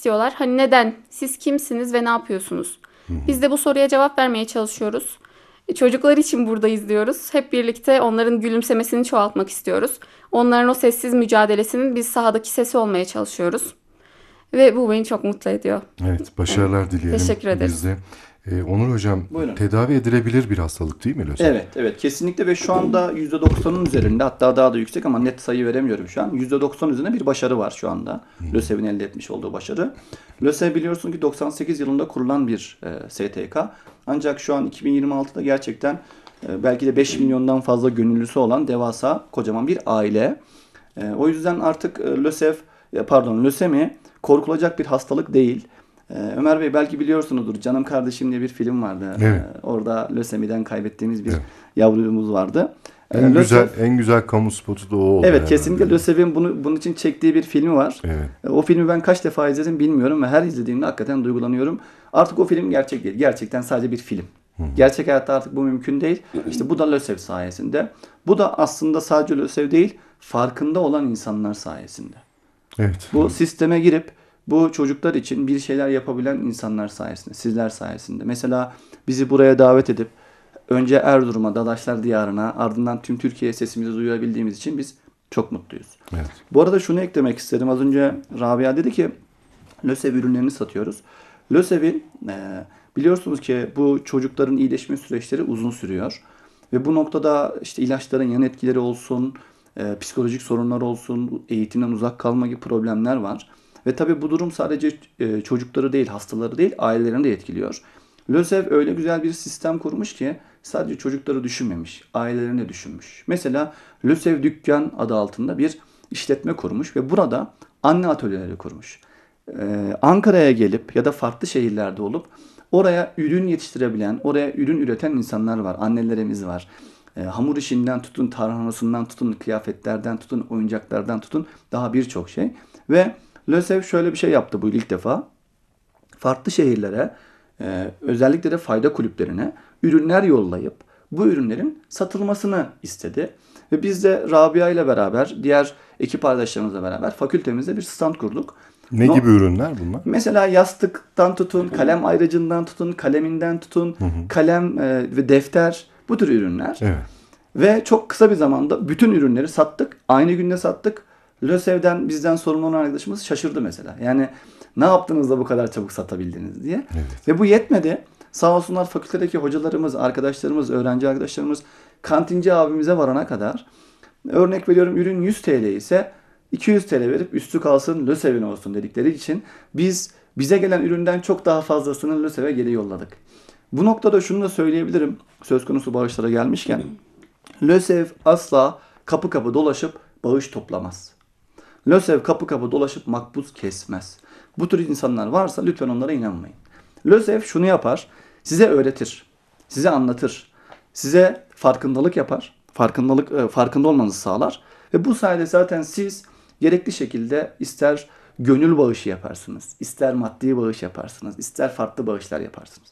istiyorlar. Hani neden? Siz kimsiniz ve ne yapıyorsunuz? Biz de bu soruya cevap vermeye çalışıyoruz. Çocuklar için buradayız diyoruz. Hep birlikte onların gülümsemesini çoğaltmak istiyoruz. Onların o sessiz mücadelesinin biz sahadaki sesi olmaya çalışıyoruz. Ve bu beni çok mutlu ediyor. Evet, başarılar dileyelim Teşekkür ederiz. biz de. Onur Hocam, Buyurun. tedavi edilebilir bir hastalık değil mi lösemi? Evet, kesinlikle ve şu anda %90'ın üzerinde, hatta daha da yüksek ama net sayı veremiyorum şu an. %90 üzerinde bir başarı var şu anda. LÖSEV'in elde etmiş olduğu başarı. LÖSEV biliyorsun ki 98 yılında kurulan bir STK. Ancak şu an 2026'da gerçekten belki de 5 milyondan fazla gönüllüsü olan devasa kocaman bir aile. O yüzden artık lösemi korkulacak bir hastalık değil. Ömer Bey belki biliyorsunuzdur. Canım Kardeşim diye bir film vardı. Evet. Orada lösemiden kaybettiğimiz bir yavrumuz vardı. En güzel kamu spotu da o oldu. Evet, herhalde. kesinlikle LÖSEV'in bunun için çektiği bir filmi var. Evet. O filmi ben kaç defa izledim bilmiyorum ve her izlediğimde hakikaten duygulanıyorum. Artık o film gerçek değil. Gerçekten sadece bir film. Gerçek hayatta artık bu mümkün değil. İşte bu da LÖSEV sayesinde. Bu da aslında sadece LÖSEV değil, farkında olan insanlar sayesinde. Evet. Bu sisteme girip bu çocuklar için bir şeyler yapabilen insanlar sayesinde, sizler sayesinde. Mesela bizi buraya davet edip önce Erzurum'a, Dadaşlar Diyarı'na, ardından tüm Türkiye'ye sesimizi duyurabildiğimiz için biz çok mutluyuz. Evet. Bu arada şunu eklemek isterim. Az önce Rabia dedi ki LÖSEV ürünlerini satıyoruz. LÖSEV'in biliyorsunuz ki bu çocukların iyileşme süreçleri uzun sürüyor. Ve bu noktada işte ilaçların yan etkileri olsun, psikolojik sorunlar olsun, eğitimden uzak kalma gibi problemler var. Ve tabii bu durum sadece çocukları değil, hastaları değil, ailelerini de etkiliyor. LÖSEV öyle güzel bir sistem kurmuş ki sadece çocukları düşünmemiş, ailelerini de düşünmüş. Mesela LÖSEV Dükkan adı altında bir işletme kurmuş ve burada anne atölyeleri kurmuş. Ankara'ya gelip ya da farklı şehirlerde olup oraya ürün yetiştirebilen, oraya ürün üreten insanlar var, annelerimiz var. Hamur işinden tutun, tarhanasından tutun, kıyafetlerden tutun, oyuncaklardan tutun, daha birçok şey. Ve LÖSEV şöyle bir şey yaptı bu ilk defa. Farklı şehirlere, özellikle de fayda kulüplerine ürünler yollayıp bu ürünlerin satılmasını istedi. Ve biz de Rabia ile beraber, diğer ekip arkadaşlarımızla beraber fakültemizde bir stand kurduk. Ne gibi ürünler bunlar? Mesela yastıktan tutun, kalem ayracından tutun, kaleminden tutun, kalem ve defter, bu tür ürünler. Evet. Ve çok kısa bir zamanda bütün ürünleri sattık. Aynı günde sattık. LÖSEV'den bizden sorumlu olan arkadaşımız şaşırdı mesela. Yani ne yaptınız da bu kadar çabuk satabildiniz diye. Evet. Ve bu yetmedi. Sağ olsunlar fakültedeki hocalarımız, arkadaşlarımız, öğrenci arkadaşlarımız kantinci abimize varana kadar, örnek veriyorum, ürün 100 TL ise 200 TL verip üstü kalsın LÖSEV'in olsun dedikleri için biz bize gelen üründen çok daha fazlasını LÖSEV'e geri yolladık. Bu noktada şunu da söyleyebilirim, söz konusu bağışlara gelmişken. LÖSEV asla kapı kapı dolaşıp bağış toplamaz. LÖSEV kapı kapı dolaşıp makbuz kesmez. Bu tür insanlar varsa lütfen onlara inanmayın. LÖSEV şunu yapar, size öğretir, size anlatır, size farkındalık yapar, farkında olmanızı sağlar. Ve bu sayede zaten siz gerekli şekilde ister gönül bağışı yaparsınız, ister maddi bağış yaparsınız, ister farklı bağışlar yaparsınız.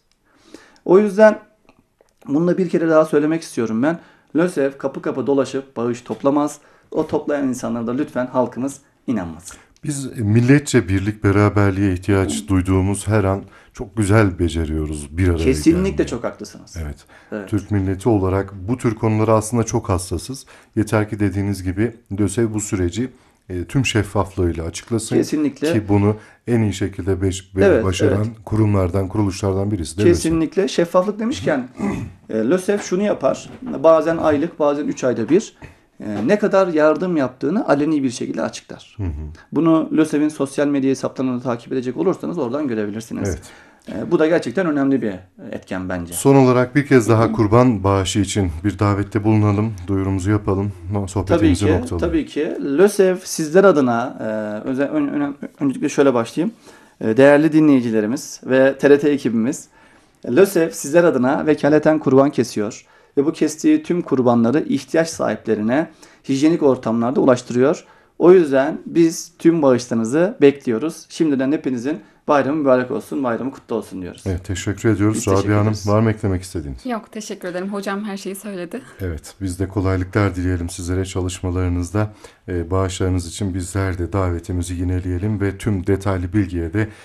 O yüzden bunu da bir kere daha söylemek istiyorum ben. LÖSEV kapı kapı dolaşıp bağış toplamaz. O toplayan insanlara da lütfen halkımız inanmasın. Biz milletçe birlik, beraberliğe ihtiyaç duyduğumuz her an çok güzel beceriyoruz bir araya Kesinlikle gelmeyi. çok haklısınız. Evet. Evet. Türk milleti olarak bu tür konulara aslında çok hassasız. Yeter ki dediğiniz gibi LÖSEV bu süreci tüm şeffaflığıyla açıklasın. Kesinlikle. Ki bunu en iyi şekilde başaran kurumlardan, kuruluşlardan birisi de LÖSEV. Kesinlikle. Şeffaflık demişken LÖSEV şunu yapar. Bazen aylık, bazen 3 ayda bir ne kadar yardım yaptığını aleni bir şekilde açıklar. Bunu LÖSEV'in sosyal medya hesaplarını takip edecek olursanız oradan görebilirsiniz. Evet. Bu da gerçekten önemli bir etken bence. Son olarak bir kez daha kurban bağışı için bir davette bulunalım, duyurumuzu yapalım, sohbetimizi noktalayalım. Tabii ki. LÖSEV sizler adına öncelikle şöyle başlayayım. Değerli dinleyicilerimiz ve TRT ekibimiz, LÖSEV sizler adına vekaleten kurban kesiyor ve bu kestiği tüm kurbanları ihtiyaç sahiplerine hijyenik ortamlarda ulaştırıyor. O yüzden biz tüm bağışlarınızı bekliyoruz. Şimdiden hepinizin bayramı mübarek olsun, bayramı kutlu olsun diyoruz. Evet, teşekkür ediyoruz. Biz teşekkür Rabia Hanım, ederiz. var mı eklemek istediğiniz? Yok, teşekkür ederim. Hocam her şeyi söyledi. Evet, biz de kolaylıklar dileyelim sizlere çalışmalarınızda. Bağışlarınız için bizler de davetimizi yineleyelim ve tüm detaylı bilgiye de